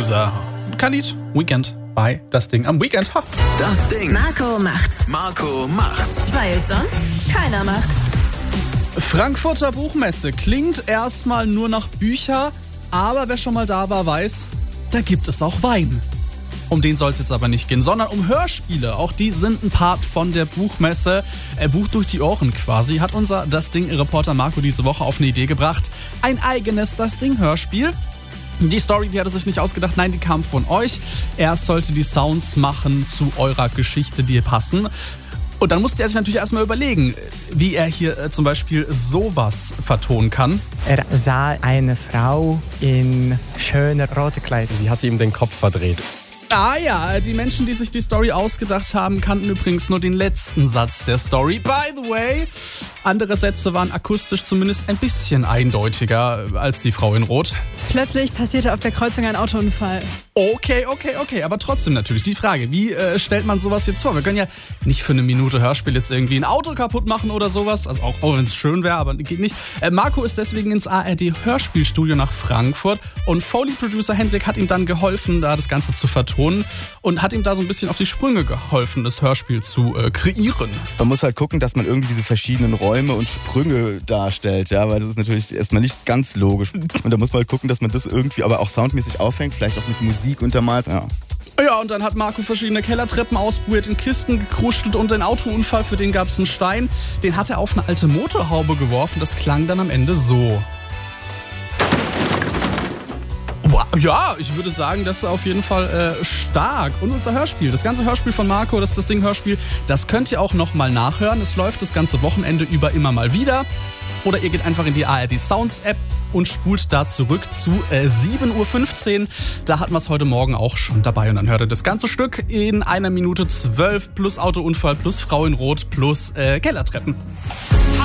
Producer. Khalid, Weekend bei Das Ding am Weekend. Ha. Das Ding. Marco macht's. Marco macht's. Weil sonst keiner macht. Frankfurter Buchmesse klingt erstmal nur nach Bücher, aber wer schon mal da war, weiß, da gibt es auch Wein. Um den soll es jetzt aber nicht gehen, sondern um Hörspiele. Auch die sind ein Part von der Buchmesse. Buch durch die Ohren quasi, hat unser Das Ding-Reporter Marco diese Woche auf eine Idee gebracht. Ein eigenes Das Ding-Hörspiel. Die Story, die hat er sich nicht ausgedacht, nein, die kam von euch. Er sollte die Sounds machen zu eurer Geschichte, die passen. Und dann musste er sich natürlich erstmal überlegen, wie er hier zum Beispiel sowas vertonen kann. Er sah eine Frau in schöner roter Kleid. Sie hatte ihm den Kopf verdreht. Ah ja, die Menschen, die sich die Story ausgedacht haben, kannten übrigens nur den letzten Satz der Story. By the way, andere Sätze waren akustisch zumindest ein bisschen eindeutiger als die Frau in Rot. Plötzlich passierte auf der Kreuzung ein Autounfall. Okay, aber trotzdem natürlich die Frage, wie stellt man sowas jetzt vor? Wir können ja nicht für eine Minute Hörspiel jetzt irgendwie ein Auto kaputt machen oder sowas, also auch wenn es schön wäre, aber geht nicht. Marco ist deswegen ins ARD-Hörspielstudio nach Frankfurt und Foley-Producer Hendrik hat ihm dann geholfen, da das Ganze zu vertonen und hat ihm da so ein bisschen auf die Sprünge geholfen, das Hörspiel zu kreieren. Man muss halt gucken, dass man irgendwie diese verschiedenen Räume und Sprünge darstellt, ja, weil das ist natürlich erstmal nicht ganz logisch. Und da muss man halt gucken, dass man das irgendwie aber auch soundmäßig aufhängt, vielleicht auch mit Musik untermalt, ja. Ja, und dann hat Marco verschiedene Kellertreppen ausprobiert, in Kisten gekruschelt und einen Autounfall, für den gab es einen Stein. Den hat er auf eine alte Motorhaube geworfen, das klang dann am Ende so. Ja, ich würde sagen, das ist auf jeden Fall stark. Und unser Hörspiel, das ganze Hörspiel von Marco, das ist das Ding-Hörspiel, das könnt ihr auch nochmal nachhören. Es läuft das ganze Wochenende über immer mal wieder. Oder ihr geht einfach in die ARD Sounds App und spult da zurück zu 7.15 Uhr. Da hatten wir es heute Morgen auch schon dabei. Und dann hört ihr das ganze Stück in 1 Minute 12 plus Autounfall plus Frau in Rot plus Kellertreppen.